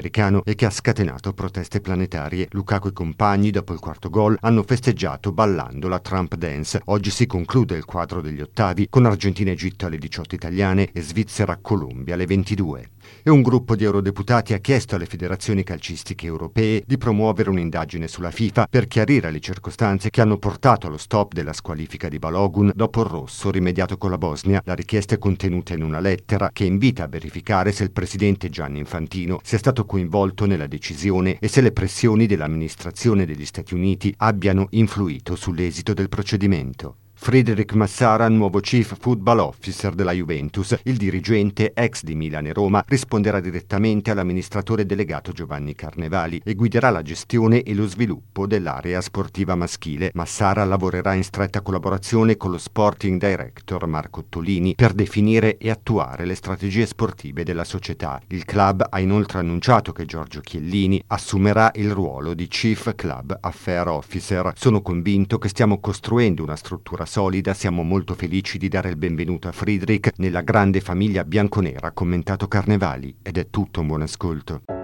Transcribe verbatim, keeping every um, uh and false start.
sudamericano e che ha scatenato proteste planetarie. Lukaku e compagni, dopo il quarto gol, hanno festeggiato ballando la Trump Dance. Oggi si conclude il quadro degli ottavi con Argentina-Egitto alle diciotto italiane e Svizzera-Colombia alle ventidue. E un gruppo di eurodeputati ha chiesto alle federazioni calcistiche europee di promuovere un'indagine sulla FIFA per chiarire le circostanze che hanno portato allo stop della squalifica di Balogun dopo il rosso rimediato con la Bosnia. La richiesta è contenuta in una lettera che invita a verificare se il presidente Gianni Infantino sia stato coinvolto nella decisione e se le pressioni dell'amministrazione degli Stati Uniti abbiano influito sull'esito del procedimento. Friedrich Massara, nuovo Chief Football Officer della Juventus, il dirigente ex di Milan e Roma, risponderà direttamente all'amministratore delegato Giovanni Carnevali e guiderà la gestione e lo sviluppo dell'area sportiva maschile. Massara lavorerà in stretta collaborazione con lo Sporting Director Marco Ottolini per definire e attuare le strategie sportive della società. Il club ha inoltre annunciato che Giorgio Chiellini assumerà il ruolo di Chief Club Affair Officer. Sono convinto che stiamo costruendo una struttura solida, siamo molto felici di dare il benvenuto a Friedrich nella grande famiglia bianconera, ha commentato Carnevali. Ed è tutto, un buon ascolto.